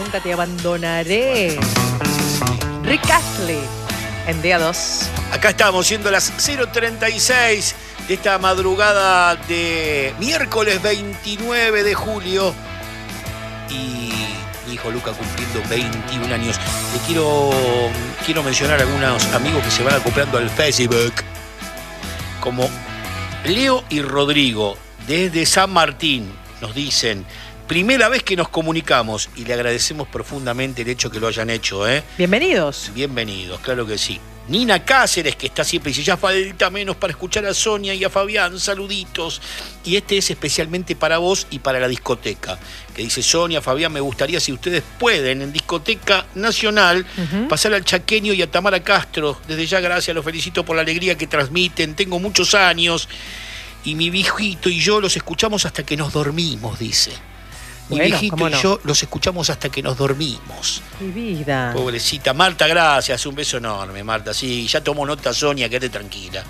nunca te abandonaré. Rick Astley, en día 2. Acá estamos, siendo las 0:36 de esta madrugada de miércoles 29 de julio. Y mi hijo Luca cumpliendo 21 años. Le quiero mencionar a algunos amigos que se van acoplando al Facebook, como Leo y Rodrigo, desde San Martín, nos dicen: primera vez que nos comunicamos, y le agradecemos profundamente el hecho que lo hayan hecho, ¿eh? Bienvenidos. Bienvenidos, claro que sí. Nina Cáceres, que está siempre, dice: ya falta menos para escuchar a Sonia y a Fabián, saluditos. Y este es especialmente para vos y para la discoteca, que dice: Sonia, Fabián, me gustaría, si ustedes pueden, en Discoteca Nacional, pasar al Chaqueño y a Tamara Castro. Desde ya, gracias, los felicito por la alegría que transmiten. Tengo muchos años y mi viejito y yo los escuchamos hasta que nos dormimos, dice. Mi viejito y yo los escuchamos hasta que nos dormimos. Mi vida. Pobrecita. Marta, gracias. Un beso enorme, Marta. Sí, ya tomó nota, Sonia, quédate tranquila.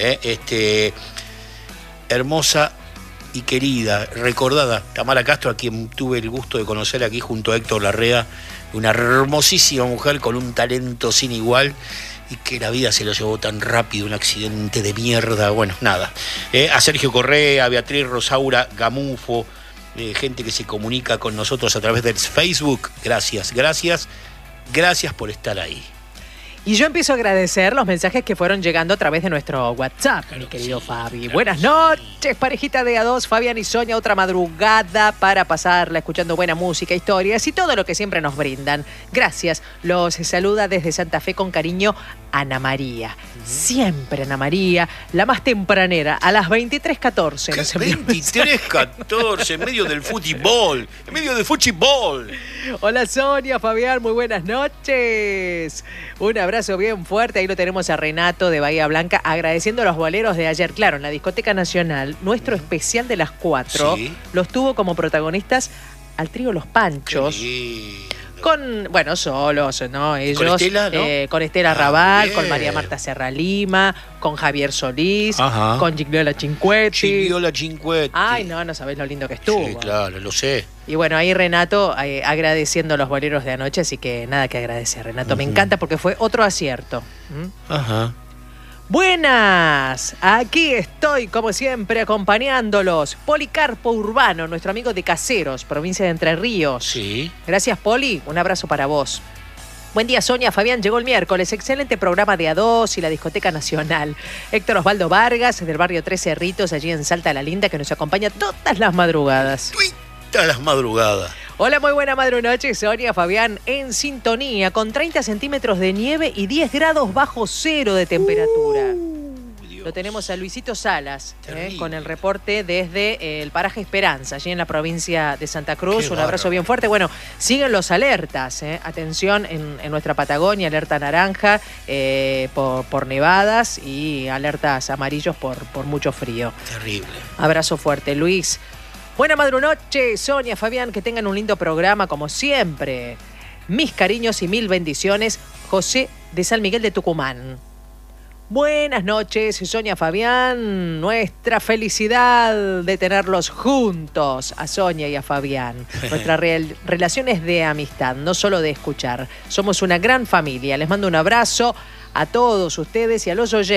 Hermosa y querida, recordada Tamara Castro, a quien tuve el gusto de conocer aquí junto a Héctor Larrea. Una hermosísima mujer con un talento sin igual, y que la vida se lo llevó tan rápido, un accidente de mierda. Bueno, nada. A Sergio Correa, a Beatriz Rosaura Gamufo, gente que se comunica con nosotros a través del Facebook. Gracias por estar ahí. Y yo empiezo a agradecer los mensajes que fueron llegando a través de nuestro WhatsApp, claro, mi querido Fabi. Claro. Buenas noches, parejita de A2, Fabián y Sonia, otra madrugada para pasarla escuchando buena música, historias y todo lo que siempre nos brindan. Gracias. Los saluda desde Santa Fe con cariño Ana María. Siempre Ana María, la más tempranera, a las 23:14. 23:14, en medio del fútbol. En medio del fútbol. Hola Sonia, Fabián, muy buenas noches. Un abrazo bien fuerte. Ahí lo tenemos a Renato de Bahía Blanca, agradeciendo los boleros de ayer. Claro, en la Discoteca Nacional, nuestro especial de las 4 los tuvo como protagonistas al trío Los Panchos. Solos, ¿no? Ellos, con Estela, ¿no? Con Estela Raval, con María Marta Serra Lima, con Javier Solís, con Gigliola Cinquetti. Ay, no sabés lo lindo que estuvo. Sí, claro, lo sé. Y bueno, ahí Renato agradeciendo los boleros de anoche, así que nada que agradecer, Renato. Me encanta porque fue otro acierto. Buenas, aquí estoy como siempre acompañándolos. Policarpo Urbano, nuestro amigo de Caseros, provincia de Entre Ríos. Sí. Gracias, Poli, un abrazo para vos. Buen día, Sonia, Fabián, llegó el miércoles, excelente programa de A2 y la Discoteca Nacional. Héctor Osvaldo Vargas, del barrio 13 Cerritos, allí en Salta la Linda, que nos acompaña todas las madrugadas. Todas las madrugadas. Hola, muy buena madrunoche, Sonia, Fabián, en sintonía, con 30 centímetros de nieve y 10 grados bajo cero de temperatura. Lo tenemos a Luisito Salas, con el reporte desde el paraje Esperanza, allí en la provincia de Santa Cruz. Un abrazo bien fuerte. Bueno, siguen los alertas. Atención en nuestra Patagonia, alerta naranja por nevadas y alertas amarillos por mucho frío. Terrible. Abrazo fuerte, Luis. Buena madrunoche, Sonia, Fabián, que tengan un lindo programa como siempre. Mis cariños y mil bendiciones, José de San Miguel de Tucumán. Buenas noches, Sonia, Fabián. Nuestra felicidad de tenerlos juntos, a Sonia y a Fabián. Nuestra relación es de amistad, no solo de escuchar. Somos una gran familia. Les mando un abrazo a todos ustedes y a los oyentes.